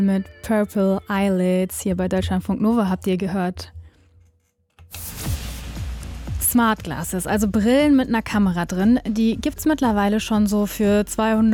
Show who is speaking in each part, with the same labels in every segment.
Speaker 1: Mit Purple Eyelids hier bei Deutschlandfunk Nova habt ihr gehört. Smart Glasses, also Brillen mit einer Kamera drin, die gibt es mittlerweile schon so für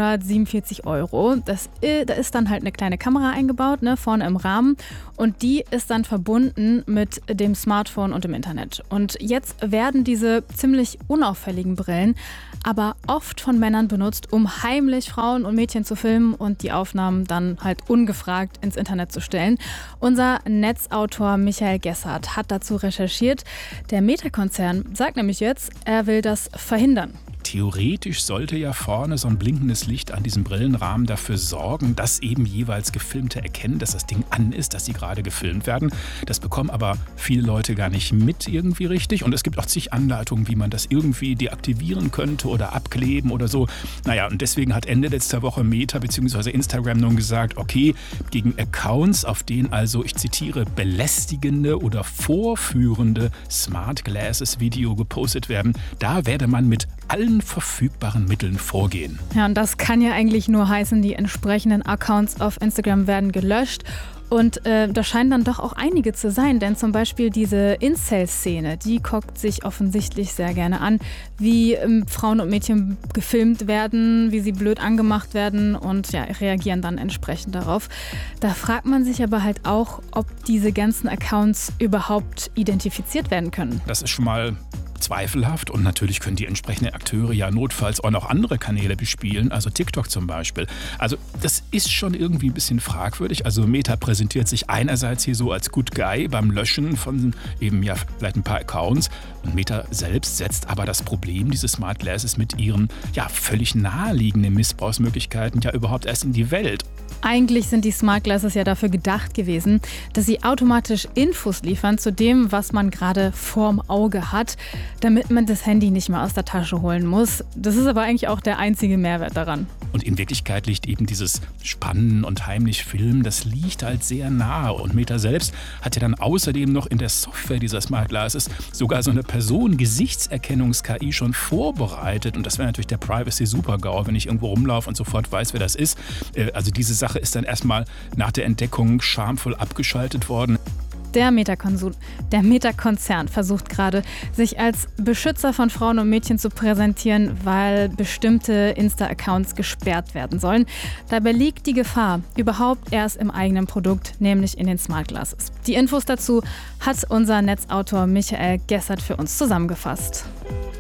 Speaker 1: 247 €. Da ist dann halt eine kleine Kamera eingebaut, ne, vorne im Rahmen, und die ist dann verbunden mit dem Smartphone und dem Internet. Und jetzt werden diese ziemlich unauffälligen Brillen aber oft von Männern benutzt, um heimlich Frauen und Mädchen zu filmen und die Aufnahmen dann halt ungefragt ins Internet zu stellen. Unser Netzautor Michael Gessert hat dazu recherchiert. Der Meta-Konzern sagt nämlich jetzt, er will das verhindern.
Speaker 2: Theoretisch sollte ja vorne so ein blinkendes Licht an diesem Brillenrahmen dafür sorgen, dass eben jeweils Gefilmte erkennen, dass das Ding an ist, dass sie gerade gefilmt werden. Das bekommen aber viele Leute gar nicht mit irgendwie richtig. Und es gibt auch zig Anleitungen, wie man das irgendwie deaktivieren könnte oder abkleben oder so. Naja, und deswegen hat Ende letzter Woche Meta bzw. Instagram nun gesagt, okay, gegen Accounts, auf denen also, ich zitiere, belästigende oder vorführende Smart Glasses Video gepostet werden, da werde man mit allen verfügbaren Mitteln vorgehen.
Speaker 1: Ja, und das kann ja eigentlich nur heißen, die entsprechenden Accounts auf Instagram werden gelöscht. Und da scheinen dann doch auch einige zu sein, denn zum Beispiel diese Incel-Szene, die guckt sich offensichtlich sehr gerne an, wie Frauen und Mädchen gefilmt werden, wie sie blöd angemacht werden und ja, reagieren dann entsprechend darauf. Da fragt man sich aber halt auch, ob diese ganzen Accounts überhaupt identifiziert werden können.
Speaker 2: Das ist schon mal zweifelhaft, und natürlich können die entsprechenden Akteure ja notfalls auch noch andere Kanäle bespielen, also TikTok zum Beispiel. Also das ist schon irgendwie ein bisschen fragwürdig. Also Meta präsentiert sich einerseits hier so als Good Guy beim Löschen von eben ja vielleicht ein paar Accounts, und Meta selbst setzt aber das Problem dieses Smart Glasses mit ihren ja völlig naheliegenden Missbrauchsmöglichkeiten ja überhaupt erst in die Welt.
Speaker 1: Eigentlich sind die Smart Glasses ja dafür gedacht gewesen, dass sie automatisch Infos liefern zu dem, was man gerade vorm Auge hat, damit man das Handy nicht mehr aus der Tasche holen muss. Das ist aber eigentlich auch der einzige Mehrwert daran.
Speaker 2: Und in Wirklichkeit liegt eben dieses Spannen und heimlich Filmen, das liegt halt sehr nahe. Und Meta selbst hat ja dann außerdem noch in der Software dieser Smart Glasses sogar so eine Personen-Gesichtserkennungs-KI schon vorbereitet. Und das wäre natürlich der Privacy-Super-GAU, wenn ich irgendwo rumlaufe und sofort weiß, wer das ist. Also diese Sache ist dann erstmal nach der Entdeckung schamvoll abgeschaltet worden.
Speaker 1: Der Meta-Konzern versucht gerade, sich als Beschützer von Frauen und Mädchen zu präsentieren, weil bestimmte Insta-Accounts gesperrt werden sollen. Dabei liegt die Gefahr überhaupt erst im eigenen Produkt, nämlich in den Smart Glasses. Die Infos dazu hat unser Netzautor Michael Gessert für uns zusammengefasst.